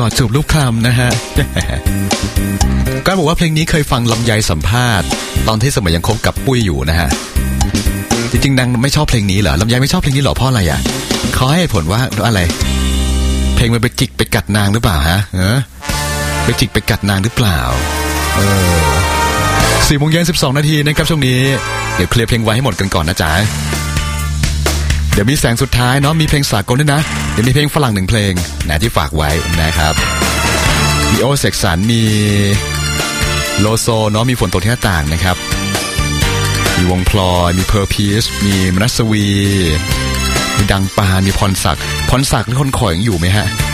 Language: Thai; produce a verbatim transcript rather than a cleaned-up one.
อดจูบรูปคลำนะฮะ ก็บอกว่าเพลงนี้เคยฟังลำไยสัมภาษณ์ตอนที่สมัยยังคบกับปุ้ยอยู่นะฮะจริงๆนางไม่ชอบเพลงนี้เหรอลำไยไม่ชอบเพลงนี้เหรอเพราะอะไรอ่ะเขาให้ผลว่าอะไรเพลงมันไปจิกไปกัดนางหรือเปล่าฮะเออไปจิกไปกัดนางหรือเปล่าเออสี่โมงเย็นสิบสองนาทีนะครับช่วงนี้เดี๋ยวเคลียร์เพลงไว้ให้หมดกันก่อนนะจ๊ะเดี๋ยวมีแสงสุดท้ายเนาะมีเพลงสากลด้วยนะเดี๋ยวมีเพลงฝรั่งหนึ่งเพลงนะที่ฝากไว้นะครับมีโอเสกสรรมีโลโซเนาะมีฝนตกที่หน้าต่างนะครับมีวงพลอยมีเพอร์พีชมีมนัสวีมีดังปามีพรศักดิ์พรศักดิ์นี่คนขอยังอยู่ไหมฮะ